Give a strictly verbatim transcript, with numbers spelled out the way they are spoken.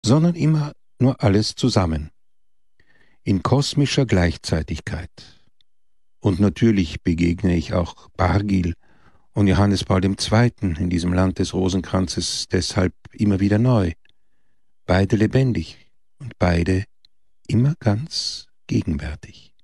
sondern immer nur alles zusammen, in kosmischer Gleichzeitigkeit. Und natürlich begegne ich auch Bargil und Johannes Paul der Zweite. in diesem Land des Rosenkranzes deshalb immer wieder neu, beide lebendig und beide immer ganz gegenwärtig.